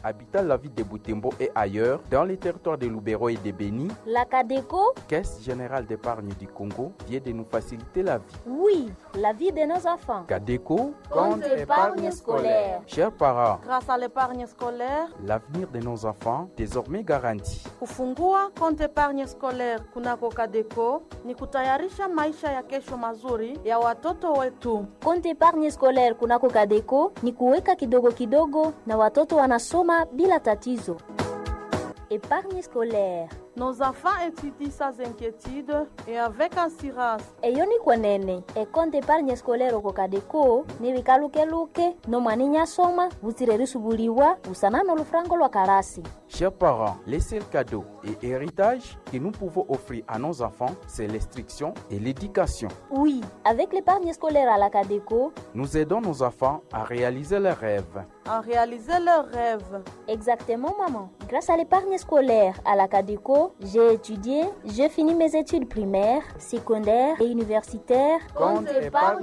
habitant la ville de Butembo et ailleurs, dans les territoires de Lubero et de Beni, la CADECO, Caisse générale d'épargne du Congo, vient de nous faciliter la vie. Oui, la vie de nos enfants. CADECO, compte épargne scolaire. Chers parents, grâce à l'épargne scolaire, l'avenir de nos enfants désormais garanti. Kufungua compte épargne scolaire kunako CADECO ni kutayarisha maisha ya kesho mazuri ya watoto wetu. Compte épargne scolaire kunako CADECO ni kuweka kidogo kidogo na watoto wanasoma bila tatizo. Épargne scolaire. Nos enfants étudient sans inquiétude et avec assurance. Eyo ni kwenene. E compte épargne scolaire oko CADECO ni bikaluke no mwaninya soma butirerisubuliwa usana no lufrango lwa karasi. Chers parents, les seuls cadeaux et héritages que nous pouvons offrir à nos enfants, c'est l'instruction et l'éducation. Oui, avec l'épargne scolaire à la CADECO, nous aidons nos enfants à réaliser leurs rêves. Exactement, maman. Grâce à l'épargne scolaire à la CADECO, j'ai étudié, j'ai fini mes études primaires, secondaires et universitaires. Compte épargne